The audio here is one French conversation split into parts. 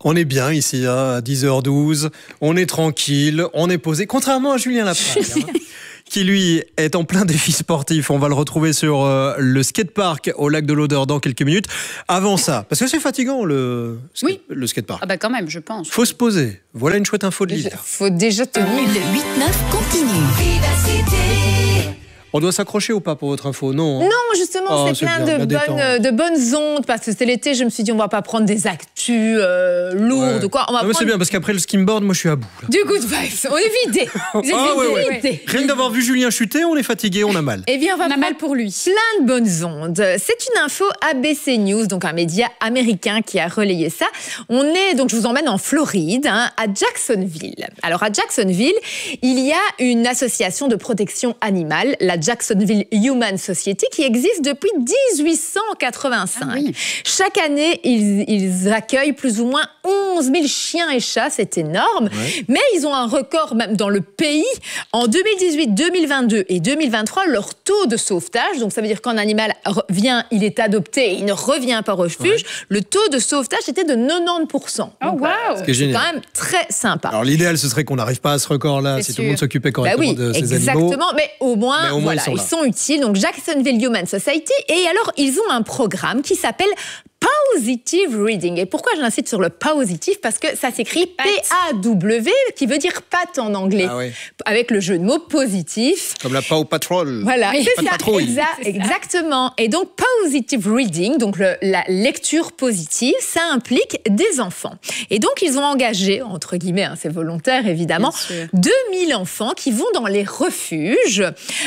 On est bien ici à 10h12, on est tranquille, on est posé, contrairement à Julien Laprague, qui lui est en plein défi sportif. On va le retrouver sur le skatepark au lac de l'Odeur dans quelques minutes. Avant ça, parce que c'est fatigant le skatepark. Ah bah quand même, je pense. Faut se poser. Voilà une chouette info de l'hiver. Faut déjà tenir. Le 8-9 continue. On doit s'accrocher ou pas pour votre info? Non. Non, justement, c'est plein de bonnes ondes. Parce que c'était l'été, je me suis dit, on va pas prendre des actus lourdes ou quoi. On va prendre... C'est bien, parce qu'après le skimboard, moi je suis à bout. Là. Du good vibes. On est vidé. Ouais. Rien que d'avoir vu Julien chuter, on est fatigué, on a mal. Eh bien, on a mal pour lui. Plein de bonnes ondes. C'est une info ABC News, donc un média américain qui a relayé ça. Donc je vous emmène en Floride, à Jacksonville. Alors, à Jacksonville, il y a une association de protection animale, la Jacksonville Humane Society, qui existe depuis 1885. Ah oui. Chaque année, ils accueillent plus ou moins 11 000 chiens et chats, c'est énorme. Ouais. Mais ils ont un record même dans le pays. En 2018, 2022 et 2023, leur taux de sauvetage, donc ça veut dire quand un animal vient, il est adopté et il ne revient pas au refuge, le taux de sauvetage était de 90%. Oh wow! C'est quand même très sympa. Alors l'idéal, ce serait qu'on n'arrive pas à ce record-là si tout le monde s'occupait correctement de ces animaux. Exactement, mais au moins voilà, ils sont utiles. Donc Jacksonville Humane Society. Et alors, ils ont un programme qui s'appelle Positive Reading. Et pourquoi je l'incite sur le positif? Parce que ça s'écrit P-A-W, qui veut dire patte en anglais. Ah oui. Avec le jeu de mots positif. Comme la Paw Patrol. Voilà, c'est ça. Exactement. Et donc, Positive Reading, donc la lecture positive, ça implique des enfants. Et donc, ils ont engagé, entre guillemets, c'est volontaire évidemment, 2000 enfants qui vont dans les refuges.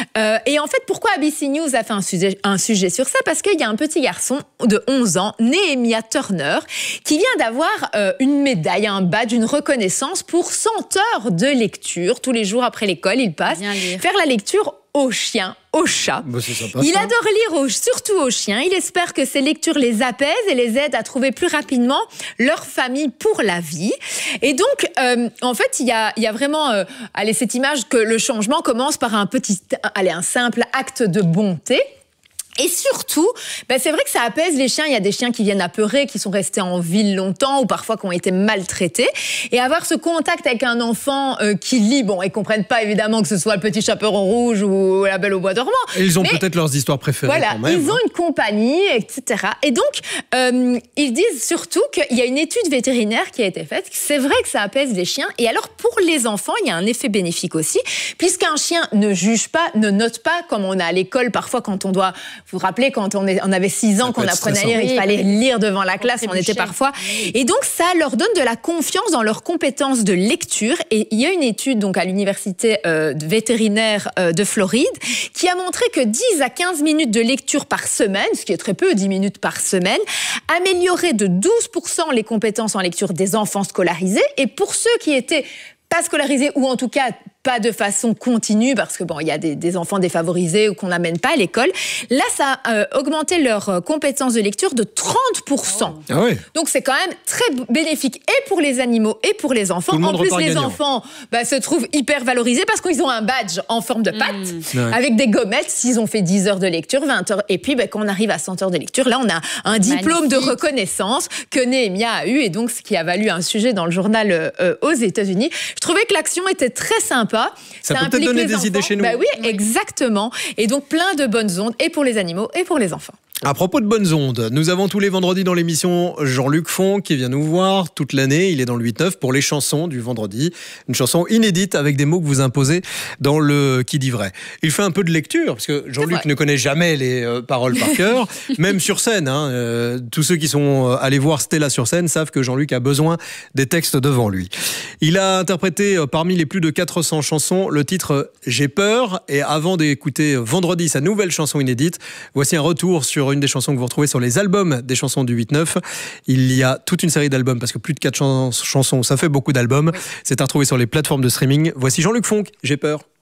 Et en fait, pourquoi ABC News a fait un sujet sur ça? Parce qu'il y a un petit garçon de 11 ans, Nehemiah Turner, qui vient d'avoir une médaille, un badge, une reconnaissance pour 100 heures de lecture. Tous les jours après l'école, il passe faire la lecture aux chiens, aux chats. Bah sympa, il adore lire surtout aux chiens. Il espère que ces lectures les apaisent et les aident à trouver plus rapidement leur famille pour la vie. Et donc, en fait, il y a vraiment cette image que le changement commence par un simple acte de bonté. Et surtout, c'est vrai que ça apaise les chiens. Il y a des chiens qui viennent apeurés, qui sont restés en ville longtemps ou parfois qui ont été maltraités. Et avoir ce contact avec un enfant qui lit, et comprennent pas évidemment que ce soit le petit chaperon rouge ou la Belle au bois dormant. Et ils ont peut-être leurs histoires préférées quand même. Ils ont une compagnie, etc. Et donc, ils disent surtout qu'il y a une étude vétérinaire qui a été faite. C'est vrai que ça apaise les chiens. Et alors, pour les enfants, il y a un effet bénéfique aussi, puisqu'un chien ne juge pas, ne note pas, comme on a à l'école parfois quand on doit... Vous vous rappelez, quand on avait 6 ans, qu'on apprenait à lire, il fallait lire devant la classe, on était parfois... Et donc, ça leur donne de la confiance dans leurs compétences de lecture. Et il y a une étude donc, à l'université vétérinaire de Floride qui a montré que 10 à 15 minutes de lecture par semaine, ce qui est très peu, 10 minutes par semaine, améliorait de 12% les compétences en lecture des enfants scolarisés. Et pour ceux qui étaient pas scolarisés, ou en tout cas pas de façon continue, parce que il y a des enfants défavorisés ou qu'on n'amène pas à l'école. Là, ça a augmenté leurs compétences de lecture de 30%. Ah oui. Donc, c'est quand même très bénéfique et pour les animaux et pour les enfants. En plus, les enfants se trouvent hyper valorisés parce qu'ils ont un badge en forme de patte avec des gommettes s'ils ont fait 10 heures de lecture, 20 heures. Et puis, quand on arrive à 100 heures de lecture, là, on a un diplôme de reconnaissance que Nehemiah a eu et donc ce qui a valu un sujet dans le journal aux États-Unis. Je trouvais que l'action était très sympa. Ça peut peut-être donner des idées chez nous. Oui, exactement. Et donc, plein de bonnes ondes, et pour les animaux, et pour les enfants. À propos de bonnes ondes, nous avons tous les vendredis dans l'émission Jean-Luc Font qui vient nous voir toute l'année. Il est dans le 8-9 pour les chansons du vendredi. Une chanson inédite avec des mots que vous imposez dans le Qui dit vrai. Il fait un peu de lecture, parce que Jean-Luc ne connaît jamais les paroles par cœur, même sur scène. Tous ceux qui sont allés voir Stella sur scène savent que Jean-Luc a besoin des textes devant lui. Il a interprété parmi les plus de 400 chansons le titre « J'ai peur ». Et avant d'écouter vendredi sa nouvelle chanson inédite, voici un retour sur une des chansons que vous retrouvez sur les albums des chansons du 8-9. Il y a toute une série d'albums, parce que plus de 400 chansons, ça fait beaucoup d'albums. Oui. C'est à retrouver sur les plateformes de streaming. Voici Jean-Luc Font, J'ai peur.